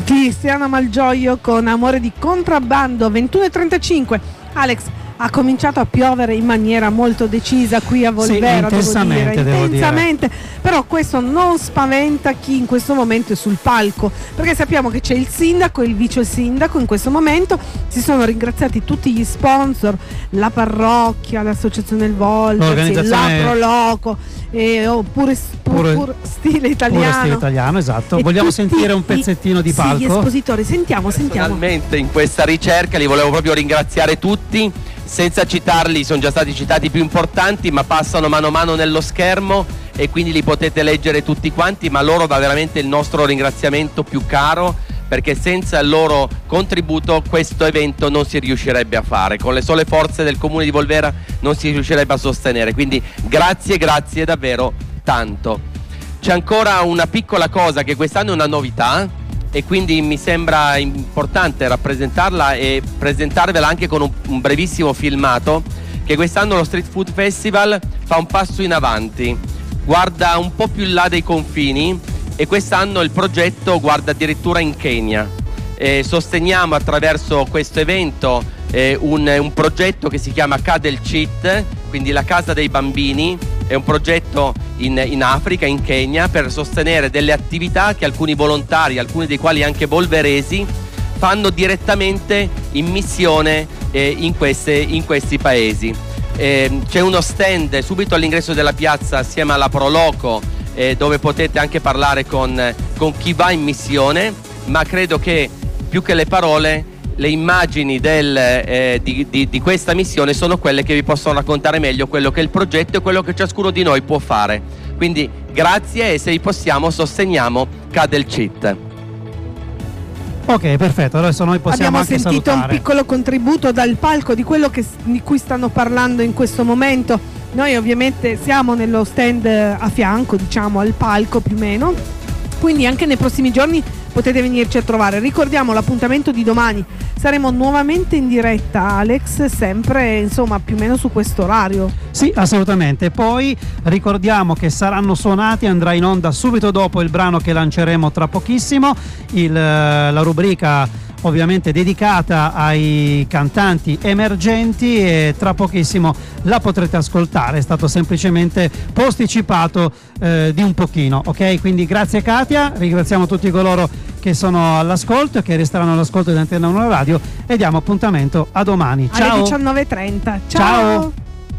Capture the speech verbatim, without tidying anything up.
Cristiana Malgioglio con Amore di contrabbando. Ventuno e trentacinque. Alex, ha cominciato a piovere in maniera molto decisa qui a Volvera, sì, intensamente, devo dire, devo intensamente, dire. Però questo non spaventa chi in questo momento è sul palco, perché sappiamo che c'è il sindaco e il vice sindaco in questo momento. Si sono ringraziati tutti gli sponsor, la parrocchia, l'associazione Il Volta, la Proloco, eh, oppure pur, pur stile italiano. Pure stile italiano, esatto. E Vogliamo tutti sentire un i- pezzettino di sì, palco? gli espositori, sentiamo, sentiamo. Personalmente in questa ricerca li volevo proprio ringraziare tutti, senza citarli, sono già stati citati i più importanti, ma passano mano a mano nello schermo e quindi li potete leggere tutti quanti, ma loro va veramente il nostro ringraziamento più caro, perché senza il loro contributo questo evento non si riuscirebbe a fare, con le sole forze del comune di Volvera non si riuscirebbe a sostenere, quindi grazie, grazie davvero tanto. C'è ancora una piccola cosa che quest'anno è una novità e quindi mi sembra importante rappresentarla e presentarvela anche con un, un brevissimo filmato, che quest'anno lo Street Food Festival fa un passo in avanti, guarda un po' più in là dei confini e quest'anno il progetto guarda addirittura in Kenya. Eh, sosteniamo attraverso questo evento eh, un, un progetto che si chiama Cadel Cheat, quindi la casa dei bambini. È un progetto in, in Africa, in Kenya, per sostenere delle attività che alcuni volontari, alcuni dei quali anche volveresi, fanno direttamente in missione eh, in, queste, in questi paesi. Eh, c'è uno stand subito all'ingresso della piazza assieme alla Proloco, eh, dove potete anche parlare con, con chi va in missione, ma credo che più che le parole le immagini del, eh, di, di, di questa missione sono quelle che vi possono raccontare meglio quello che è il progetto e quello che ciascuno di noi può fare. Quindi grazie e se possiamo sosteniamo Cadel Cheat. Ok, perfetto, adesso noi possiamo Abbiamo anche sentito salutare. un piccolo contributo dal palco di quello che, di cui stanno parlando in questo momento. Noi ovviamente siamo nello stand a fianco, diciamo al palco più o meno, quindi anche nei prossimi giorni potete venirci a trovare. Ricordiamo l'appuntamento di domani, saremo nuovamente in diretta, Alex, sempre insomma più o meno su questo orario. Sì, assolutamente. Poi ricordiamo che saranno suonati, andrà in onda subito dopo il brano che lanceremo tra pochissimo, il, la rubrica ovviamente dedicata ai cantanti emergenti, e tra pochissimo la potrete ascoltare. È stato semplicemente posticipato eh, di un pochino, ok? Quindi grazie Katia, ringraziamo tutti coloro che sono all'ascolto e che resteranno all'ascolto di Antenna uno Radio e diamo appuntamento a domani. Ciao. Alle diciannove e trenta. Ciao. Ciao.